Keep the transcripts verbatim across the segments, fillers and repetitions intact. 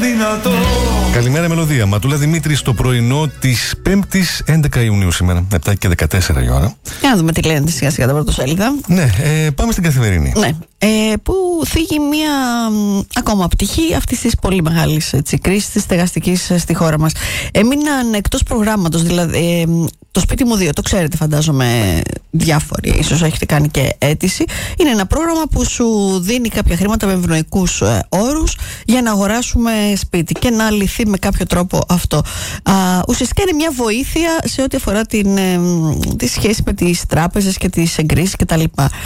Καλημέρα, Μελωδία. Ματούλα Δημήτρη στο πρωινό της πέμπτης έντεκα Ιουνίου σήμερα, επτά και δεκατέσσερα η ώρα. Για να δούμε τι λένε σιγά σιγά τα πρωτοσέλιδα. Ναι, ε, πάμε στην Καθημερινή. Ναι. Ε, που θίγει μία μ, ακόμα πτυχή αυτής της πολύ μεγάλης κρίσης της στεγαστικής στη χώρα μας. Έμειναν εκτός προγράμματος, δηλαδή ε, το σπίτι μου δύο, το ξέρετε φαντάζομαι διάφοροι, ίσως έχετε κάνει και αίτηση. Είναι ένα πρόγραμμα που σου δίνει κάποια χρήματα με ευνοϊκούς ε, όρους για να αγοράσουμε σπίτι και να λυθεί με κάποιο τρόπο αυτό. Α, ουσιαστικά είναι μια βοήθεια σε ό,τι αφορά την, ε, τη σχέση με τις τράπεζες και τις εγκρίσεις κτλ.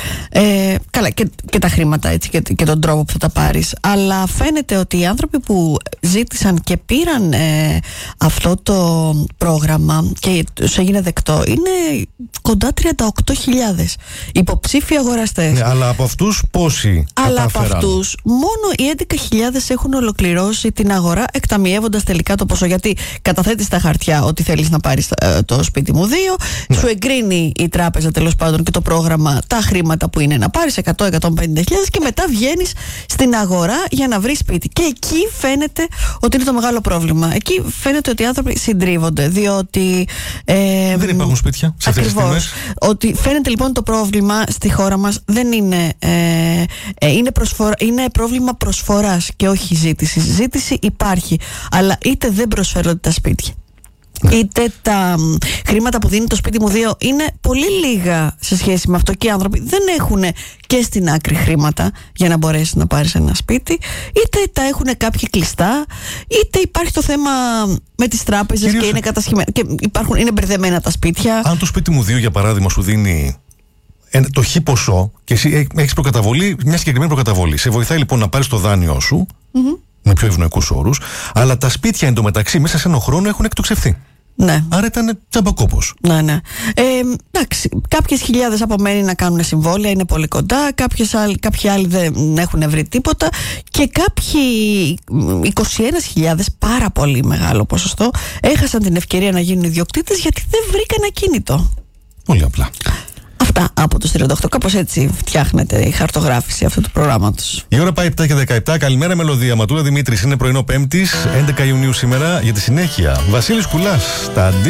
Ε, καλά, και, και τα χρήματα έτσι, και, και τον τρόπο που θα τα πάρεις. Αλλά φαίνεται ότι οι άνθρωποι που ζήτησαν και πήραν ε, αυτό το πρόγραμμα και τους έγινε δεκτό είναι κοντά τριάντα οκτώ χιλιάδες υποψήφοι αγοραστές. Ναι, αλλά από αυτούς πόσοι Αλλά κατάφεραν? από αυτούς μόνο οι έντεκα χιλιάδες έχουν ολοκληρώσει την αγορά, εκταμιεύοντας τελικά το ποσό. Γιατί καταθέτεις στα χαρτιά ότι θέλεις να πάρεις ε, το σπίτι μου δύο, ναι. Σου εγκρίνει η τράπεζα τέλος πάντων και το πρόγραμμα τα χρήματα που είναι να πάρεις, εκατό με εκατόν πενήντα χιλιάδες, και μετά βγαίνεις στην αγορά για να βρεις σπίτι. Και εκεί φαίνεται ότι είναι το μεγάλο πρόβλημα. Εκεί φαίνεται ότι οι άνθρωποι συντρίβονται, διότι ε, δεν υπάρχουν σπίτια σε αυτές τις τιμές. Ότι φαίνεται λοιπόν το πρόβλημα στη χώρα μας δεν είναι, ε, ε, είναι, προσφορά, είναι πρόβλημα προσφοράς και όχι ζήτησης. Ζήτηση υπάρχει, αλλά είτε δεν προσφέρονται τα σπίτια, είτε τα χρήματα που δίνει το σπίτι μου δύο είναι πολύ λίγα σε σχέση με αυτό, και οι άνθρωποι δεν έχουν και στην άκρη χρήματα για να μπορέσει να πάρεις ένα σπίτι, είτε τα έχουν κάποιοι κλειστά, είτε υπάρχει το θέμα με τις τράπεζες. Κυρίως... και είναι κατασχημένα και υπάρχουν, είναι μπερδεμένα τα σπίτια. Αν το σπίτι μου δύο για παράδειγμα σου δίνει το χ ποσό και εσύ έχεις προκαταβολή, μια συγκεκριμένη προκαταβολή, σε βοηθάει λοιπόν να πάρεις το δάνειό σου mm-hmm. με πιο ευνοϊκούς όρους, αλλά τα σπίτια εντωμεταξύ μέσα σε έναν χρόνο έχουν εκτοξευθεί. Ναι. Άρα ήταν τσαμπακόπος. Ναι, ναι. Ε, εντάξει, κάποιες χιλιάδες απομένει να κάνουν συμβόλαια, είναι πολύ κοντά. Κάποιες άλλοι, κάποιοι άλλοι δεν έχουν βρει τίποτα. Και κάποιοι είκοσι ένα χιλιάδες, πάρα πολύ μεγάλο ποσοστό, έχασαν την ευκαιρία να γίνουν ιδιοκτήτες γιατί δεν βρήκαν ακίνητο. Πολύ απλά. Αυτά από τους τριάντα οκτώ. Κάπως έτσι φτιάχνεται η χαρτογράφηση αυτού του προγράμματος. Η ώρα πάει επτά και δεκαεπτά. Καλημέρα, Μελωδία. Ματούλα Δημήτρης, είναι πρωινό Πέμπτης, έντεκα Ιουνίου σήμερα. Για τη συνέχεια, Βασίλης Κουλάς. Τα